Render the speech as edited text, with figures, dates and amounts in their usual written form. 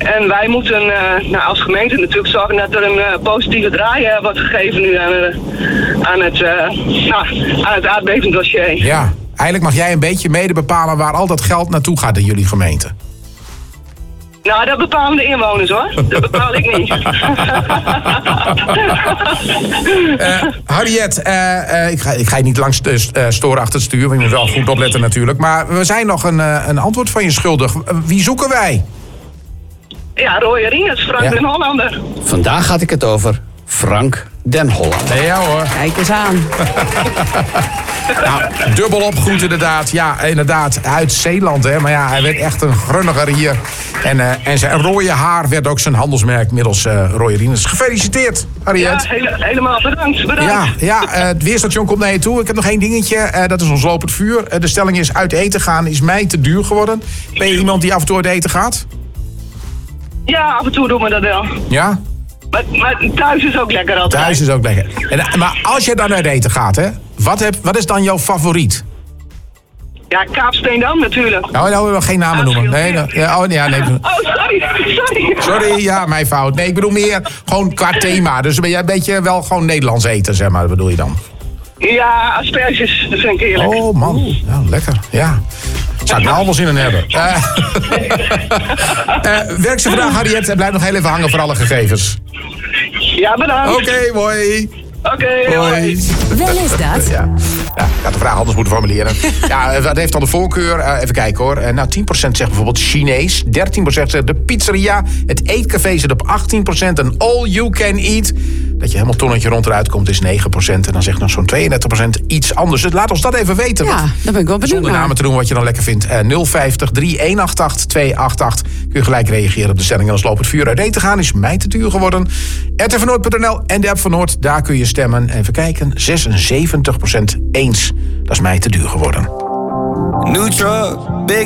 En wij moeten als gemeente natuurlijk zorgen dat er een positieve draai wordt gegeven nu aan het aardbevingsdossier. Ja, eigenlijk mag jij een beetje mede bepalen waar al dat geld naartoe gaat in jullie gemeente. Nou, dat bepalen de inwoners, hoor. Dat bepaal ik niet. Harriet, ik ga je niet lang storen achter het stuur. Want je moet wel goed opletten natuurlijk. Maar we zijn nog een antwoord van je schuldig. Wie zoeken wij? Ja, Roy Rinus, Frank den Hollander. Vandaag had ik het over Frank den Hollander. Ja hoor. Kijk eens aan. Nou, dubbel opgoed inderdaad. Ja, inderdaad, uit Zeeland. Hè. Maar ja, hij werd echt een grunniger hier. En zijn rode haar werd ook zijn handelsmerk middels Roy Rinus. Gefeliciteerd, Harriet. Ja, helemaal bedankt. Ja, het weerstation komt naar je toe. Ik heb nog één dingetje. Dat is ons lopend vuur. De stelling is: uit eten gaan is mij te duur geworden. Ben je iemand die af en toe uit eten gaat? Ja, af en toe doen we dat wel. Ja? Maar thuis is ook lekker altijd. Thuis is ook lekker. Maar als je dan uit eten gaat, hè, wat is dan jouw favoriet? Ja, Kaapsteendam natuurlijk. Nou, geen namen noemen. Nee. Oh, sorry. Sorry, ja, mijn fout. Nee, ik bedoel meer gewoon qua thema. Dus ben jij een beetje wel gewoon Nederlands eten, zeg maar, bedoel je dan? Ja, asperges, dat vind ik heerlijk. Oh, man. Ja, lekker. Ja. Zou ik nou al wel zin in hebben. Werk ze vandaag, Harriet, en blijf nog heel even hangen voor alle gegevens. Ja, bedankt. Oké, mooi. Oké, hoi. Wel is dat. Ja, ik had de vraag anders moeten formuleren. Ja, wat heeft dan de voorkeur? Even kijken hoor. 10% zegt bijvoorbeeld Chinees. 13% zegt de pizzeria. Het eetcafé zit op 18%. En all you can eat. Dat je helemaal tonnetje rond eruit komt is 9%. En dan zegt nog zo'n 32% iets anders. Dus laat ons dat even weten. Ja, daar ben ik wel benieuwd zonder namen te doen wat je dan lekker vindt. 050 3188 288. Kun je gelijk reageren op de stelling. En als lopend vuur uit eten gaan is mij te duur geworden. rtvnoord.nl en de app van Noord. Daar kun je stemmen. Even kijken. 76% eens. Dat is mij te duur geworden. New truck, big